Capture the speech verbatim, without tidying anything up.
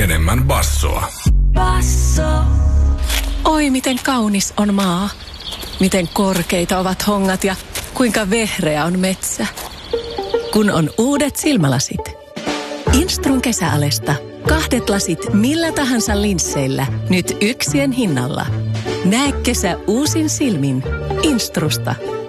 enemmän bassoa. Basso. Oi, miten kaunis on maa. Miten korkeita ovat hongat ja kuinka vehreä on metsä. Kun on uudet silmälasit. Instrun kesäalesta. Kahdet lasit millä tahansa linsseillä. Nyt yksien hinnalla. Näe kesä uusin silmin. Instrusta.